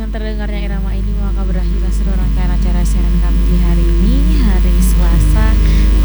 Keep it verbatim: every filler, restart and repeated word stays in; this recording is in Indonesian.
Dengan terdengarnya irama ini maka berakhirlah seluruh rangkaian acara siaran kami di hari ini, hari Selasa